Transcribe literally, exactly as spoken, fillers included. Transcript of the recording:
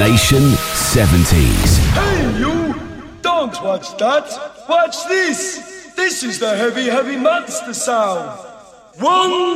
Nation seventies. Hey you! Don't watch that! Watch this! This is the heavy, heavy monster sound! One